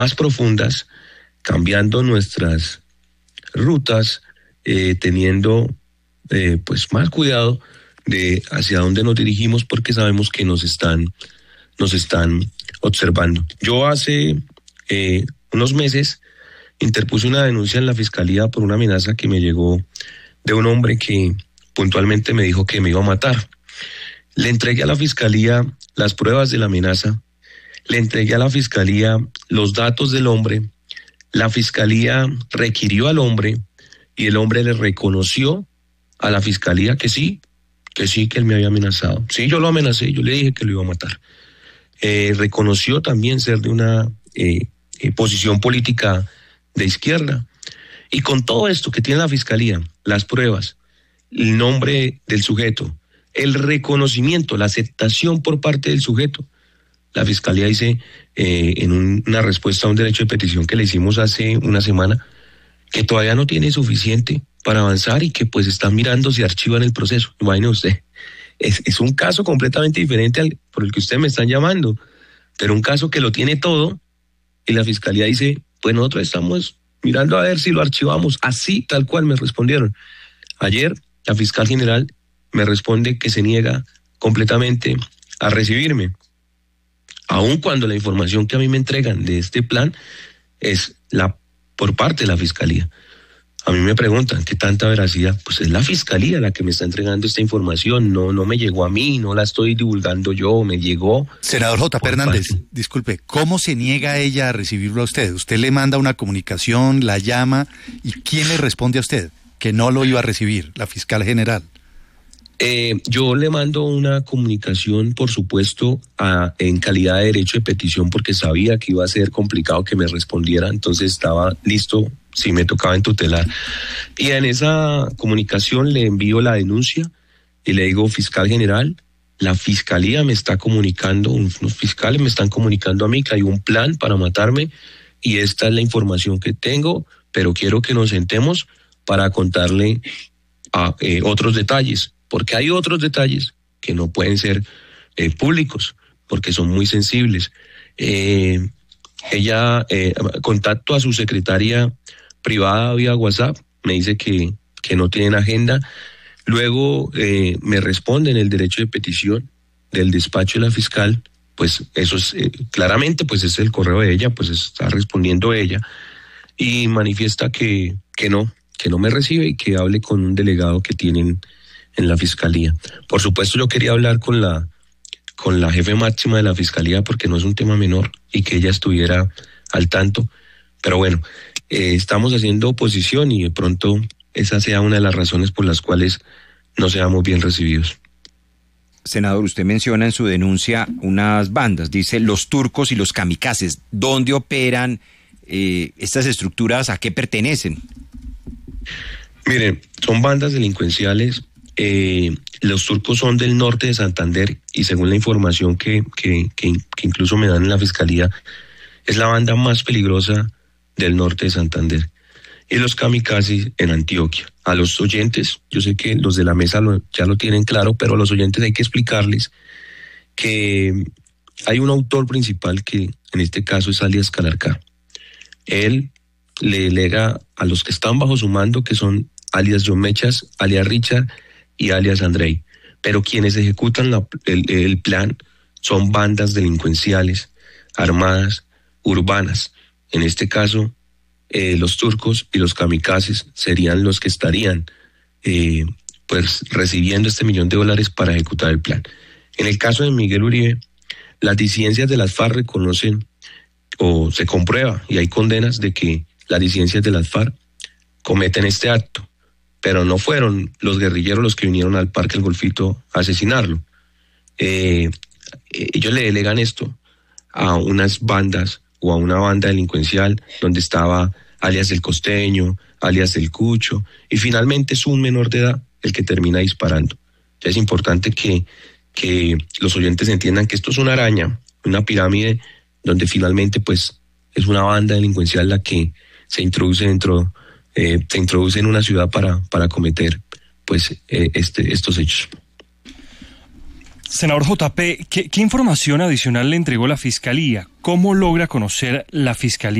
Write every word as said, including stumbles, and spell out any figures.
más profundas, cambiando nuestras rutas, eh, teniendo eh, pues más cuidado de hacia dónde nos dirigimos, porque sabemos que nos están, nos están observando. Yo hace eh, unos meses interpuse una denuncia en la fiscalía por una amenaza que me llegó de un hombre que puntualmente me dijo que me iba a matar. Le entregué a la fiscalía las pruebas de la amenaza, le entregué a la fiscalía los datos del hombre, la fiscalía requirió al hombre y el hombre le reconoció a la fiscalía que sí, que sí, que él me había amenazado. Sí, yo lo amenacé, yo le dije que lo iba a matar. Eh, reconoció también ser de una eh, eh, posición política de izquierda. Y con todo esto que tiene la fiscalía, las pruebas, el nombre del sujeto, el reconocimiento, la aceptación por parte del sujeto, la fiscalía dice eh, en un, una respuesta a un derecho de petición que le hicimos hace una semana que todavía no tiene suficiente para avanzar y que pues están mirando si archivan el proceso. Imagine usted, es, es un caso completamente diferente al por el que ustedes me están llamando, pero un caso que lo tiene todo y la fiscalía dice, pues nosotros estamos mirando a ver si lo archivamos, así tal cual me respondieron. Ayer la fiscal general me responde que se niega completamente a recibirme, aun cuando la información que a mí me entregan de este plan es la por parte de la fiscalía. A mí me preguntan qué tanta veracidad, pues es la fiscalía la que me está entregando esta información, no, no me llegó a mí, no la estoy divulgando yo, me llegó. Senador J. Hernández, parte. Disculpe, ¿cómo se niega ella a recibirlo a usted? Usted le manda una comunicación, la llama, ¿y quién le responde a usted? Que no lo iba a recibir, la fiscal general. Eh, yo le mando una comunicación, por supuesto, a, en calidad de derecho de petición, porque sabía que iba a ser complicado que me respondiera, entonces estaba listo si me tocaba entutelar. Y en esa comunicación le envío la denuncia y le digo, fiscal general, la fiscalía me está comunicando, unos fiscales me están comunicando a mí que hay un plan para matarme y esta es la información que tengo, pero quiero que nos sentemos para contarle a, eh, otros detalles. Porque hay otros detalles que no pueden ser eh, públicos, porque son muy sensibles. Eh, ella, eh, contacto a su secretaria privada vía WhatsApp, me dice que, que no tienen agenda. Luego eh, me responden el derecho de petición del despacho de la fiscal, pues eso es, eh, claramente pues es el correo de ella, pues está respondiendo ella, y manifiesta que, que no, que no me recibe y que hable con un delegado que tienen en la fiscalía. Por supuesto yo quería hablar con la con la jefe máxima de la fiscalía porque no es un tema menor y que ella estuviera al tanto, pero bueno, eh, estamos haciendo oposición y de pronto esa sea una de las razones por las cuales no seamos bien recibidos. Senador, usted menciona en su denuncia unas bandas, dice los turcos y los kamikazes. ¿Dónde operan eh, estas estructuras? ¿A qué pertenecen? Miren, son bandas delincuenciales. Eh, los turcos son del norte de Santander y según la información que, que, que, que incluso me dan en la fiscalía, es la banda más peligrosa del norte de Santander. Y los kamikazes en Antioquia. A los oyentes, yo sé que los de la mesa lo, ya lo tienen claro, pero a los oyentes hay que explicarles que hay un autor principal que en este caso es alias Calarcá. Él le delega a los que están bajo su mando, que son alias John Mechas, alias Richard y alias Andrei, pero quienes ejecutan la, el, el plan son bandas delincuenciales, armadas, urbanas. En este caso, eh, los turcos y los kamikazes serían los que estarían eh, pues recibiendo este millón de dólares para ejecutar el plan. En el caso de Miguel Uribe, las disidencias de las FARC reconocen o se comprueba y hay condenas de que las disidencias de las FARC cometen este acto, pero no fueron los guerrilleros los que vinieron al Parque El Golfito a asesinarlo. Eh, ellos le delegan esto a unas bandas o a una banda delincuencial donde estaba alias El Costeño, alias El Cucho, y finalmente es un menor de edad el que termina disparando. Es importante que, que los oyentes entiendan que esto es una araña, una pirámide donde finalmente pues es una banda delincuencial la que se introduce dentro Eh, se introduce en una ciudad para, para cometer pues eh, este, estos hechos. Senador J P, ¿qué, ¿qué información adicional le entregó la Fiscalía? ¿Cómo logra conocer la Fiscalía